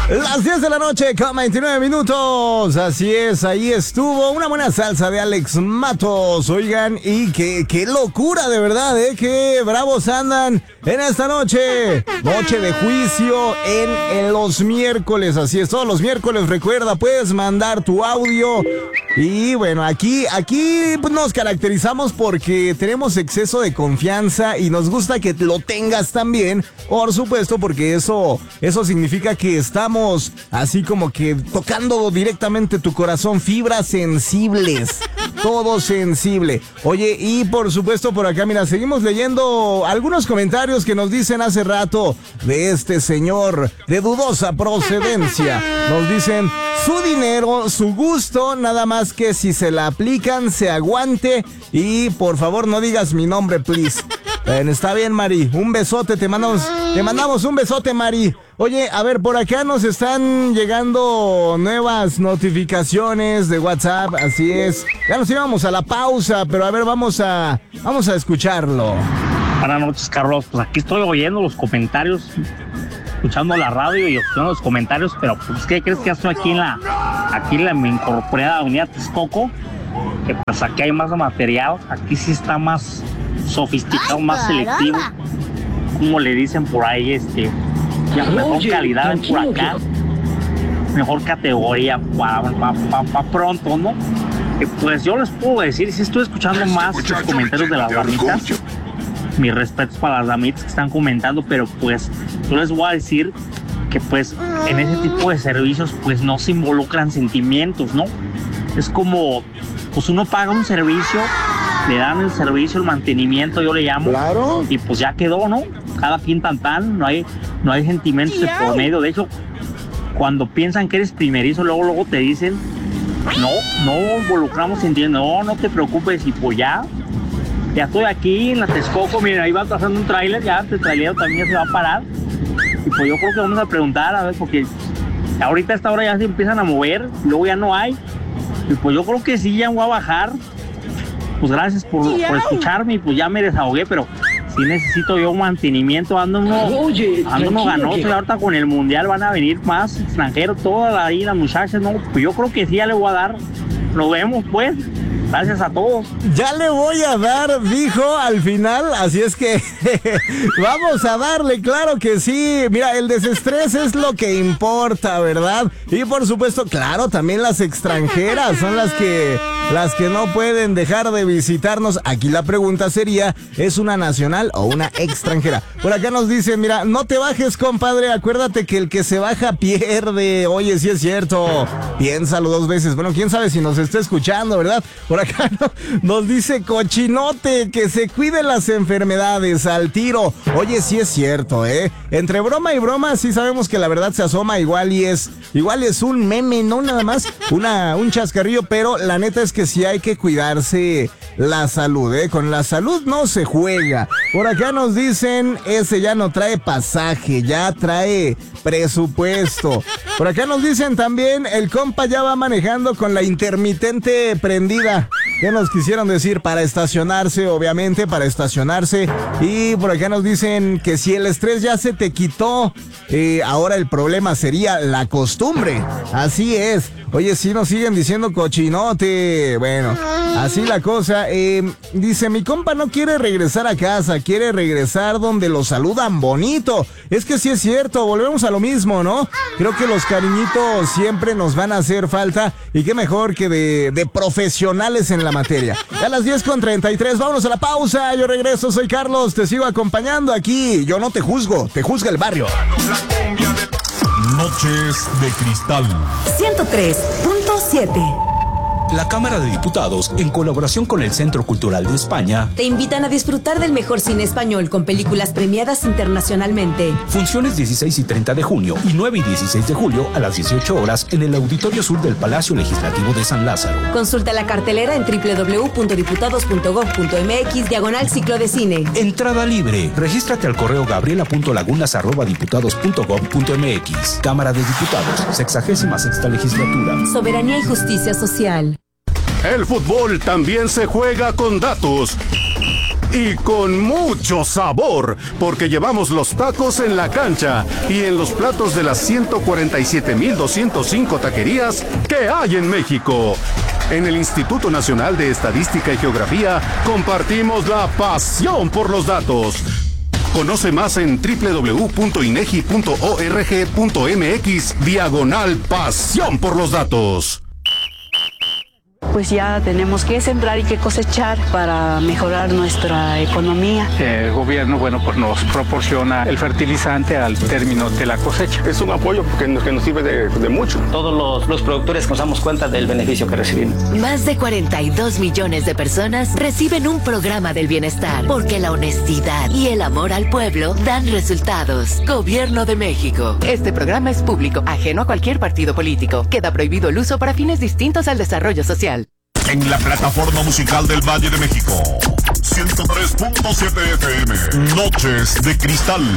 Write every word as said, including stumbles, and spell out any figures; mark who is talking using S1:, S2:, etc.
S1: Las diez de la noche con veintinueve minutos. Así es, ahí estuvo una buena salsa de Alex Matos. Oigan, y qué, qué locura de verdad, ¿eh? Qué bravos andan en esta noche. Noche de juicio en, en los miércoles. Así es, todos los miércoles, recuerda, puedes mandar tu audio. Y bueno, aquí, aquí nos caracterizamos porque tenemos exceso de confianza y nos gusta que lo tengas también. Por supuesto, porque eso, eso significa que estamos así como que tocando directamente tu corazón, fibras sensibles, todo sensible. Oye, y por supuesto por acá, mira, seguimos leyendo algunos comentarios que nos dicen hace rato de este señor de dudosa procedencia. Nos dicen, su dinero, su gusto, nada más que si se la aplican, se aguante y por favor no digas mi nombre, please. Bueno, está bien, Mari, un besote, te mandamos, te mandamos un besote, Mari. Oye, a ver, por acá nos están llegando nuevas notificaciones de WhatsApp, así es. Ya nos íbamos a la pausa, pero a ver, vamos a, vamos a escucharlo.
S2: Buenas noches, Carlos, pues aquí estoy oyendo los comentarios, escuchando la radio y escuchando los comentarios, pero pues ¿qué crees que estoy aquí en la, aquí en la me incorporé a la avenida Texcoco? Que pues aquí hay más material, aquí sí está más sofisticado, Ay, más selectivo, como le dicen por ahí, este, ya mejor Oye, calidad por acá, mejor categoría para pa, pa, pa pronto, ¿no? Que pues yo les puedo decir, si estoy escuchando más los comentarios de las damitas, mis respetos para las damitas que están comentando, pero pues yo les voy a decir que pues en ese tipo de servicios pues no se involucran sentimientos, ¿no? Es como, pues uno paga un servicio, le dan el servicio, el mantenimiento, yo le llamo, claro, y pues ya quedó, ¿no? Cada quien tan tan, no hay, no hay sentimientos de por medio. De hecho, cuando piensan que eres primerizo, luego, luego te dicen, no, no involucramos sentimientos, no, no te preocupes, y pues ya, ya estoy aquí en la Texcoco, miren, ahí va pasando un tráiler, ya este tráiler también ya se va a parar, y pues yo creo que vamos a preguntar, a ver, porque ahorita a esta hora ya se empiezan a mover, luego ya no hay, y pues yo creo que sí, ya voy a bajar. Pues gracias por, por escucharme y pues ya me desahogué, pero sí necesito yo un mantenimiento, ando uno, Oye, ando uno ganoso, y ahorita con el mundial van a venir más extranjeros, todas ahí las muchachas, no, pues yo creo que sí ya le voy a dar, nos vemos pues. Gracias a todos.
S1: Ya le voy a dar, dijo al final, así es que vamos a darle, claro que sí. Mira, el desestrés es lo que importa, ¿verdad? Y por supuesto, claro, también las extranjeras son las que las que no pueden dejar de visitarnos. Aquí la pregunta sería, ¿es una nacional o una extranjera? Por acá nos dicen, mira, no te bajes, compadre, acuérdate que el que se baja pierde. Oye, sí es cierto, piénsalo dos veces. Bueno, quién sabe si nos está escuchando, ¿verdad? Por acá no, nos dice Cochinote, que se cuiden las enfermedades al tiro. Oye, sí es cierto, ¿eh? Entre broma y broma, sí sabemos que la verdad se asoma, igual y es, igual es un meme, no nada más, una, un chascarrillo, pero la neta es que sí hay que cuidarse la salud, ¿eh? Con la salud no se juega. Por acá nos dicen, ese ya no trae pasaje, ya trae presupuesto. Por acá nos dicen también, el compa ya va manejando con la intermitente prendida. ¿Qué nos quisieron decir? Para estacionarse, obviamente, para estacionarse. Y por acá nos dicen que si el estrés ya se te quitó, eh, ahora el problema sería la costumbre. Así es. Oye, sí nos siguen diciendo cochinote. Bueno, así la cosa. Eh, dice, mi compa no quiere regresar a casa, quiere regresar donde lo saludan bonito. Es que sí es cierto, volvemos a lo mismo, ¿no? Creo que los cariñitos siempre nos van a hacer falta. Y qué mejor que de, de profesionales en la materia. A las diez con treinta y tres, vámonos a la pausa. Yo regreso, soy Carlos, te sigo acompañando aquí. Yo no te juzgo, te juzga el barrio.
S3: Noches de Cristal
S4: ciento tres punto siete.
S5: La Cámara de Diputados, en colaboración con el Centro Cultural de España,
S4: te invitan a disfrutar del mejor cine español con películas premiadas internacionalmente.
S5: Funciones dieciséis y treinta de junio y nueve y dieciséis de julio a las dieciocho horas en el Auditorio Sur del Palacio Legislativo de San Lázaro.
S4: Consulta la cartelera en doble u doble u doble u punto diputados punto gob punto eme equis diagonal ciclo de cine.
S5: Entrada libre. Regístrate al correo gabriela punto lagunas arroba diputados punto gob punto eme equis. Cámara de Diputados, sexagésima sexta legislatura.
S4: Soberanía y justicia social.
S3: El fútbol también se juega con datos. y con mucho sabor, porque llevamos los tacos en la cancha y en los platos de las ciento cuarenta y siete mil doscientos cinco taquerías que hay en México. En el Instituto Nacional de Estadística y Geografía compartimos la pasión por los datos. Conoce más en doble u doble u doble u punto inegi punto org punto mx diagonal pasión por los datos.
S6: Pues ya tenemos que sembrar y que cosechar para mejorar nuestra economía.
S7: El gobierno, bueno, pues nos proporciona el fertilizante al término de la cosecha.
S8: Es un apoyo que nos, que nos sirve de, de mucho.
S9: Todos los, los productores nos damos cuenta del beneficio que recibimos.
S10: Más de cuarenta y dos millones de personas reciben un programa del bienestar, porque la honestidad y el amor al pueblo dan resultados. Gobierno de México.
S11: Este programa es público, ajeno a cualquier partido político. Queda prohibido el uso para fines distintos al desarrollo social.
S12: En la plataforma musical del Valle de México, ciento tres punto siete F M, Noches de Cristal.